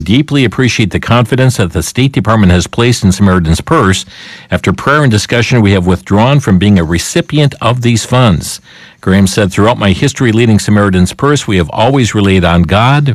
Deeply appreciate the confidence that the State Department has placed in Samaritan's Purse. After prayer and discussion, we have withdrawn from being a recipient of these funds. Graham said, throughout my history leading Samaritan's Purse, we have always relied on God,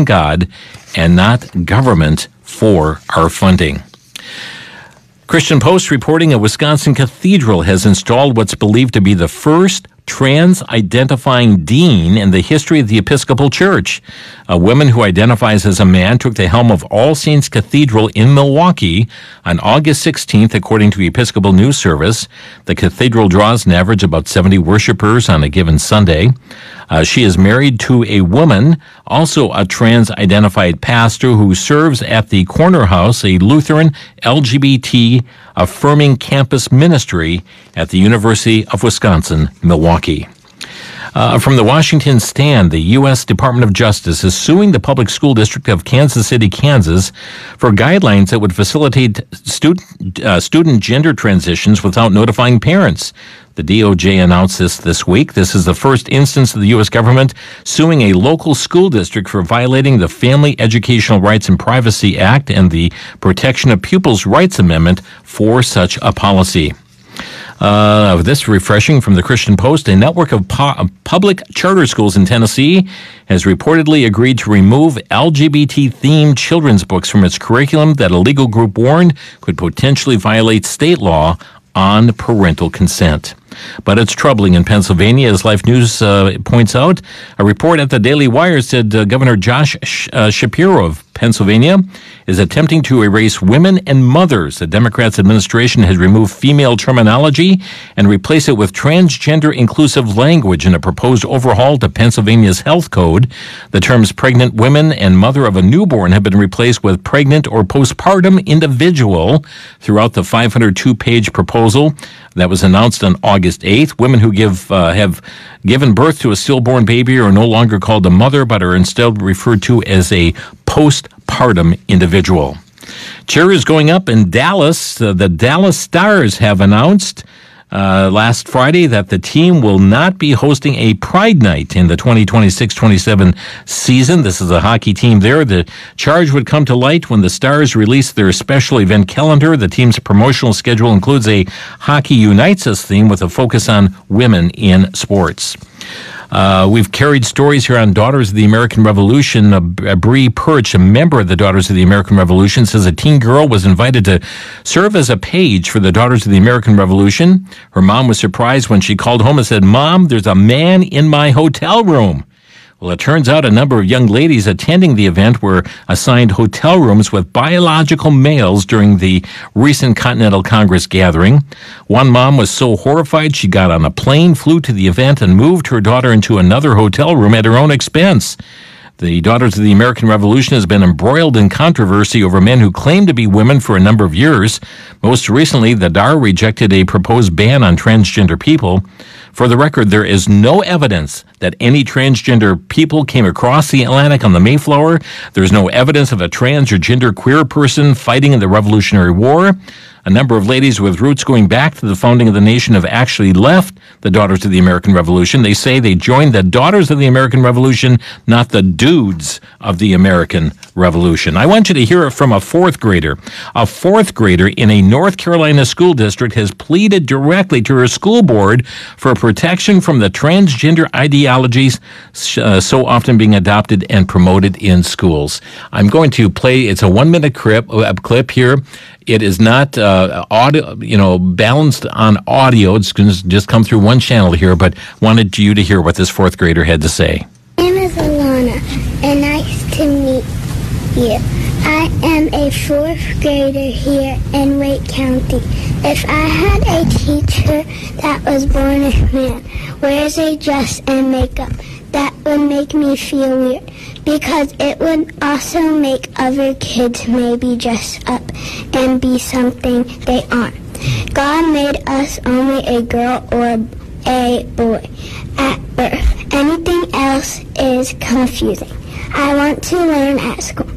and not government for our funding. Christian Post reporting a Wisconsin cathedral has installed what's believed to be the first trans-identifying dean in the history of the Episcopal Church. A woman who identifies as a man took the helm of All Saints Cathedral in Milwaukee on August 16th, according to Episcopal News Service. The cathedral draws an average about 70 worshipers on a given Sunday. She is married to a woman, also a trans-identified pastor who serves at the Corner House, a Lutheran LGBT affirming campus ministry at the University of Wisconsin-Milwaukee. From the Washington Stand, the U.S. Department of Justice is suing the Public School District of Kansas City, Kansas, for guidelines that would facilitate student gender transitions without notifying parents. The DOJ announced this week. This is the first instance of the U.S. government suing a local school district for violating the Family Educational Rights and Privacy Act and the Protection of Pupils' Rights Amendment for such a policy. This refreshing from the Christian Post. A network of public charter schools in Tennessee has reportedly agreed to remove LGBT-themed children's books from its curriculum that a legal group warned could potentially violate state law on parental consent. But it's troubling in Pennsylvania, as Life News points out. A report at the Daily Wire said Governor Josh Shapiro of Pennsylvania is attempting to erase women and mothers. The Democrats' administration has removed female terminology and replaced it with transgender inclusive language in a proposed overhaul to Pennsylvania's health code. The terms pregnant women and mother of a newborn have been replaced with pregnant or postpartum individual throughout the 502-page proposal that was announced on August 8th. Women who have given birth to a stillborn baby are no longer called a mother, but are instead referred to as a postpartum individual. Cheers going up in Dallas. The Dallas Stars have announced last Friday that the team will not be hosting a Pride Night in the 2026-27 season. This is a hockey team there. The charge would come to light when the Stars release their special event calendar. The team's promotional schedule includes a Hockey Unites Us theme with a focus on women in sports. We've carried stories here on Daughters of the American Revolution. Bree Perch, a member of the Daughters of the American Revolution, says a teen girl was invited to serve as a page for the Daughters of the American Revolution. Her mom was surprised when she called home and said, "Mom, there's a man in my hotel room." Well, it turns out a number of young ladies attending the event were assigned hotel rooms with biological males during the recent Continental Congress gathering. One mom was so horrified she got on a plane, flew to the event, and moved her daughter into another hotel room at her own expense. The Daughters of the American Revolution has been embroiled in controversy over men who claim to be women for a number of years. Most recently, the DAR rejected a proposed ban on transgender people. For the record, there is no evidence that any transgender people came across the Atlantic on the Mayflower. There's no evidence of a trans or gender queer person fighting in the Revolutionary War. A number of ladies with roots going back to the founding of the nation have actually left the Daughters of the American Revolution. They say they joined the Daughters of the American Revolution, not the dudes of the American Revolution. I want you to hear it from a fourth grader. A fourth grader in a North Carolina school district has pleaded directly to her school board for protection from the transgender ideologies so often being adopted and promoted in schools. I'm going to play, it's a 1-minute clip here. It is not audio, balanced on audio. It's going to just come through one channel here, but wanted you to hear what this fourth grader had to say. My name is Alana, and nice to meet you. I am a fourth grader here in Wake County. If I had a teacher that was born a man, wears a dress and makeup, that would make me feel weird, because it would also make other kids maybe dress up and be something they aren't. God made us only a girl or a boy at birth. Anything else is confusing. I want to learn at school,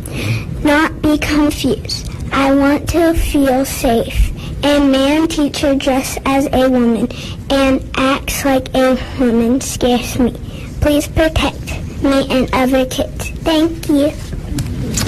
not be confused. I want to feel safe. A man teacher dressed as a woman and acts like a woman scares me. Please protect me and other kids. Thank you.